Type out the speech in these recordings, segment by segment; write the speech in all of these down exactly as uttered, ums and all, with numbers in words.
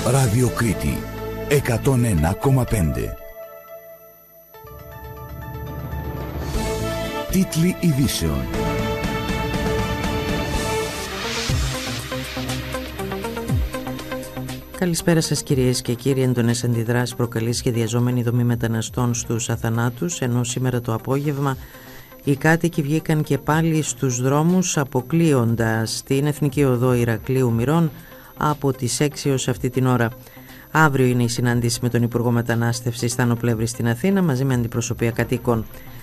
Ράδιο Κρήτη εκατόν ένα κόμμα πέντε. Τίτλοι ειδήσεων. Καλησπέρα σας κυρίες και κύριοι. Έντονες αντιδράσεις προκαλεί σχεδιαζόμενη δομή μεταναστών στους Αθανάτους, ενώ σήμερα το απόγευμα οι κάτοικοι βγήκαν και πάλι στους δρόμους, αποκλείοντας την Εθνική Οδό Ηρακλείου Μηρών από τις έξι ως αυτή την ώρα. Αύριο είναι η συνάντηση με τον Υπουργό Μετανάστευσης Θάνο Πλεύρη στην Αθήνα μαζί με αντιπροσωπεία κατοίκων.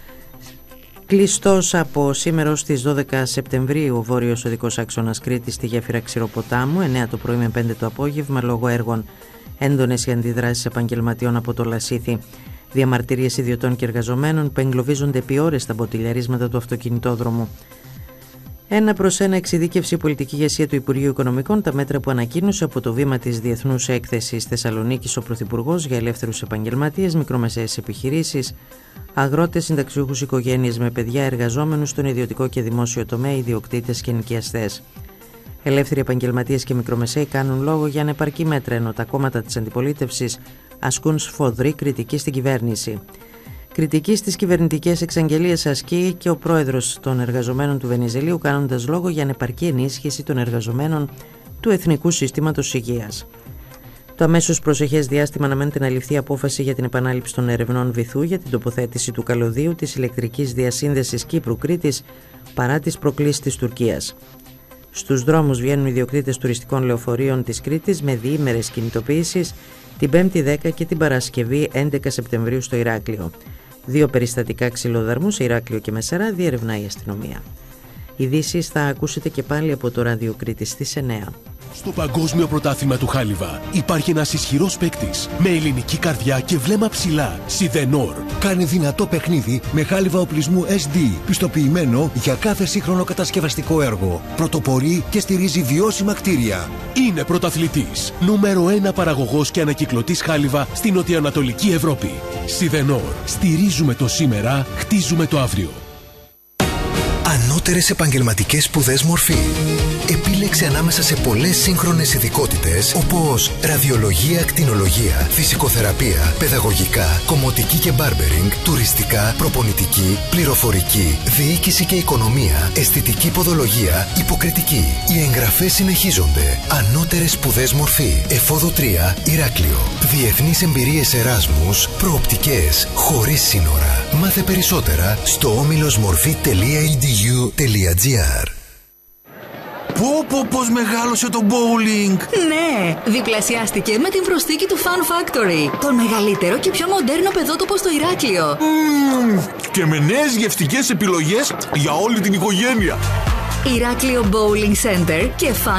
Κλειστός από σήμερα ως τις δώδεκα Σεπτεμβρίου ο βόρειος οδικός άξονας Κρήτης στη γέφυρα Ξηροποτάμου, εννέα το πρωί με πέντε το απόγευμα, λόγω έργων. Έντονες οι αντιδράσεις επαγγελματιών από το Λασίθι. Διαμαρτυρίες ιδιωτών και εργαζομένων που εγκλωβίζονται επί ώρες στα μποτιλιαρίσματα του αυτοκινητόδρομου. Ένα προς ένα εξειδίκευσε η πολιτική ηγεσία του Υπουργείου Οικονομικών τα μέτρα που ανακοίνωσε από το βήμα της Διεθνούς Έκθεσης Θεσσαλονίκης ο Πρωθυπουργός για ελεύθερους επαγγελματίες, μικρομεσαίες επιχειρήσεις, αγρότες, συνταξιούχους, οικογένειες με παιδιά, εργαζόμενους στον ιδιωτικό και δημόσιο τομέα, ιδιοκτήτες και ενοικιαστές. Ελεύθεροι επαγγελματίες και μικρομεσαίοι κάνουν λόγο για ανεπαρκή μέτρα, ενώ τα κόμματα της αντιπολίτευσης ασκούν σφοδρή κριτική στην κυβέρνηση. Κριτική στις κυβερνητικές εξαγγελίες ασκεί και ο πρόεδρος των εργαζομένων του Βενιζελίου, κάνοντας λόγο για ανεπαρκή ενίσχυση των εργαζομένων του Εθνικού Συστήματος Υγείας. Το αμέσως προσεχές διάστημα αναμένεται να ληφθεί απόφαση για την επανάληψη των ερευνών βυθού για την τοποθέτηση του καλωδίου της ηλεκτρικής διασύνδεσης Κύπρου-Κρήτης παρά τις προκλήσεις της Τουρκίας. Στους δρόμους βγαίνουν ιδιοκτήτες τουριστικών λεωφορείων της Κρήτης με διήμερες κινητοποιήσεις την Πέμπτη δέκα και την Παρασκευή έντεκα Σεπτεμβρίου στο Ηράκλειο. Δύο περιστατικά ξυλοδαρμού σε Ηράκλειο και Μεσαρά διερευνάει η αστυνομία. Ειδήσεις θα ακούσετε και πάλι από το Ράδιο Κρήτη στις εννέα. Στο Παγκόσμιο Πρωτάθλημα του Χάλιβα υπάρχει ένας ισχυρός παίκτης με ελληνική καρδιά και βλέμμα ψηλά. Σιδενόρ. Κάνει δυνατό παιχνίδι με χάλιβα οπλισμού ες ντι, πιστοποιημένο για κάθε σύγχρονο κατασκευαστικό έργο. Πρωτοπορεί και στηρίζει βιώσιμα κτίρια. Είναι πρωταθλητής. Νούμερο ένα παραγωγός και ανακυκλωτής χάλιβα στην νοτιοανατολική Ευρώπη. Σιδενόρ. Στηρίζουμε το σήμερα, χτίζουμε το αύριο. Ανώτερες επαγγελματικές σπουδές Μορφή. Επίλεξε ανάμεσα σε πολλές σύγχρονες ειδικότητες όπως ραδιολογία, ακτινολογία, φυσικοθεραπεία, παιδαγωγικά, κομμωτική και μπάρμπερινγκ, τουριστικά, προπονητική, πληροφορική, διοίκηση και οικονομία, αισθητική ποδολογία, υποκριτική. Οι εγγραφές συνεχίζονται. Ανώτερες σπουδές Μορφή. Εφόδο τρία, Ηράκλειο. Διεθνείς εμπειρίες Εράσμους, προοπτικές, χωρίς σύνορα. Μάθε περισσότερα στο όμιλος-μορφή τελεία ι ντι γιου τελεία τζι άρ. Πω πω πως μεγάλωσε το bowling! Ναι, διπλασιάστηκε με την προσθήκη του Fun Factory. Το μεγαλύτερο και πιο μοντέρνο παιδότοπο στο Ηράκλειο. Mm, και με νέες γευστικές επιλογές για όλη την οικογένεια. Ηράκλειο Bowling Center και Fun